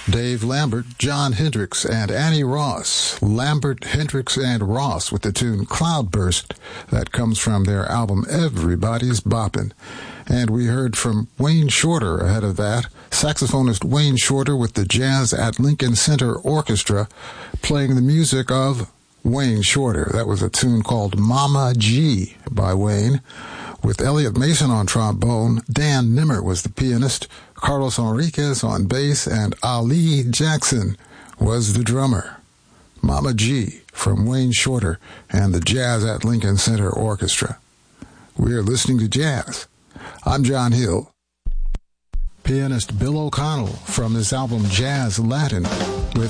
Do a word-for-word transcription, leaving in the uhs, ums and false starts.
Dave Lambert, John Hendricks, and Annie Ross. Lambert, Hendricks, and Ross with the tune Cloudburst. That comes from their album Everybody's Boppin'. And we heard from Wayne Shorter ahead of that. Saxophonist Wayne Shorter with the Jazz at Lincoln Center Orchestra playing the music of Wayne Shorter. That was a tune called Mama G by Wayne, with Elliot Mason on trombone. Dan Nimmer was the pianist, Carlos Enriquez on bass, and Ali Jackson was the drummer. Mama G from Wayne Shorter and the Jazz at Lincoln Center Orchestra. We are listening to jazz. I'm John Hill. Pianist Bill O'Connell from his album Jazz Latin with